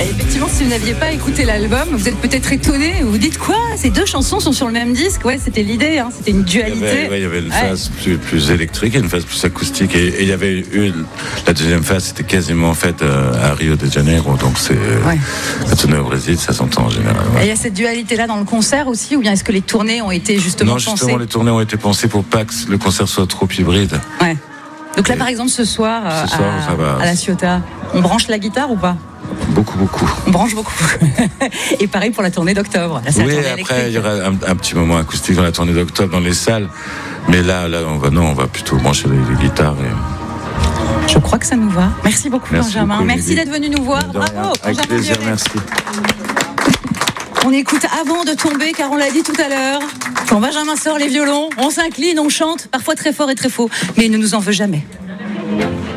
Effectivement, si vous n'aviez pas écouté l'album, vous êtes peut-être étonné. Vous vous dites quoi ? Ces deux chansons sont sur le même disque ? Ouais, c'était l'idée. Hein. C'était une dualité. Il y avait une phase plus électrique et une phase plus acoustique. Et il y avait eu la deuxième phase, c'était quasiment faite à Rio de Janeiro. Donc c'est la tournée au Brésil, ça s'entend en général. Ouais. Et il y a cette dualité-là dans le concert aussi, ou bien est-ce que les tournées ont été justement pensées ? Non, justement, les tournées ont été pensées pour pas que le concert soit trop hybride. Ouais. Donc là, par exemple, ce soir ça va. à la Ciotat, on branche la guitare ou pas ? Beaucoup. On branche beaucoup. Et pareil pour la tournée d'octobre. Là, après, il y aura un petit moment acoustique dans la tournée d'octobre dans les salles. Mais là, on va plutôt brancher les guitares. Je crois que ça nous va. Merci beaucoup, Benjamin. Merci d'être venu nous voir. Bravo. Avec plaisir, merci. On écoute Avant de tomber, car on l'a dit tout à l'heure. Quand Benjamin sort les violons, on s'incline, on chante, parfois très fort et très faux. Mais il ne nous en veut jamais.